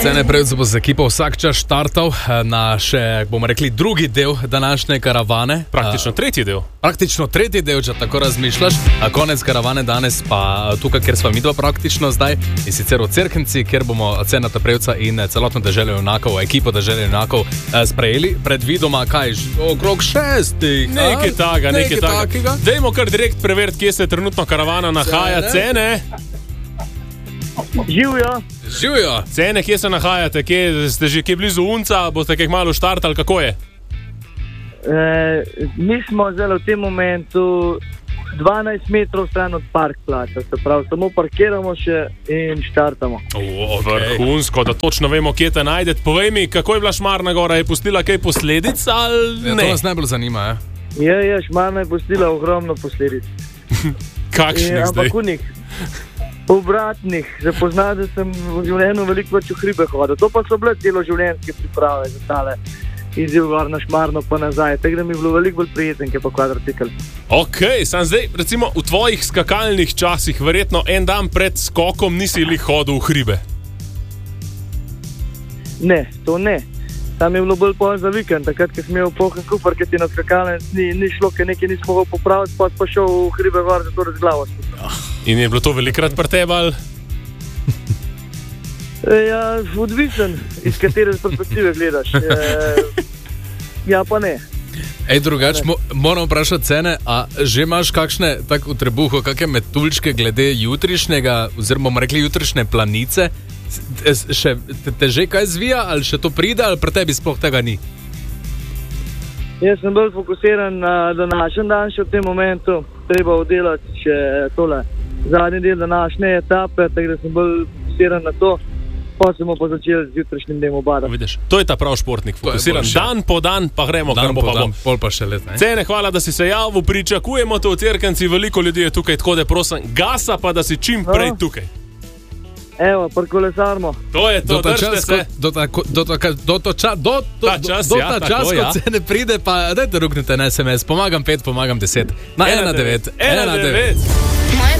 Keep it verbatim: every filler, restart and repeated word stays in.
Cene prejcu bo z ekipo vsak čas štartal na še, bomo rekli, drugi del današnje karavane. Praktično tretji del. Praktično tretji del, če tako razmišljaš. A konec karavane danes pa tukaj, kjer sva midva praktično zdaj, in sicer v Cerknici, kjer bomo Ceneta Prevca in celotno deželo junakov, ekipo deželo junakov sprejeli. Predvidoma, kaj, okrog šestih. Nekaj taga, nekaj taga. Dajmo kar direkt preveriti, kje se trenutno karavana nahaja. Cene? Živijo. Živijo. Cene, kje se nahajate? Kje, ste že kje blizu Unca? Boste kaj malo štartali? Kako je? E, mi smo zdaj v tem momentu dvanajst metrov stran od parkplaca. Se pravi, samo parkiramo še in štartamo. O, okay. Vrhunsko, da točno vemo, kje te najdete. Povej mi, kako je bila Šmarna gora? Je pustila kaj posledic ali ne? Ja, to nas najbolj zanima, ja? Je, je, Šmarna je pustila ogromno posledic. Kakšnih e, zdaj? Ampak unih. Obratnih, že poznam, da sem v življenju veliko več v hribe hodil. To pa so bile celo življenjske priprave za tale izziv gor na Šmarno pa nazaj. Tako da mi je bilo veliko bolj prijeten, kot pa kvadrocikl. Ok, sam zdaj, recimo v tvojih skakalnih časih, verjetno en dan pred skokom nisi li hodil v hribe? Ne, to ne. Tam je bilo bolj polno za vikend, takrat, ko sem imel poln kufr, ker ti na skakalnic ni, ni šlo, ker nekaj nismo mogli popraviti, pa pa šel v hribe gor, zato razglavo sem. In je bilo to velikrat pri tebi ali? Ja, odvisen, iz katere perspektive gledaš. E, ja, pa ne. Ej, drugač, mo moram vprašati Cene, a že imaš kakšne, tako v trebuhu, kakšne metuljčke glede jutrišnjega, oziroma bomo rekli jutrišnje planice? Še, te, te že kaj zvija, ali še to pride, ali pri tebi sploh tega ni? Jaz sem bolj fokusiran na današnji dan še v tem momentu. Treba oddelati še tole zadnji del današnje etape, tako da sem bolj fokusiran na to. Pa smo pa začeli z jutrišnjim dnem obadati. Vidiš, to je ta prav športnik, fokusiran dan po dan, pa gremo, dan kar bo po pa dan, bo. pol pa še let, ne? Cene, hvala, da si se javil, pričakujemo te v Cerknici, veliko ljudi je tukaj, tako da prosim, gasa pa, da si čim prej tukaj. Evo, pa kolesarmo. To je to, držite se. Do ta čas, ko Cene pride, pa dajte ruknite na es em es, pomagam pet, pomagam deset, na ena devet, ena devet.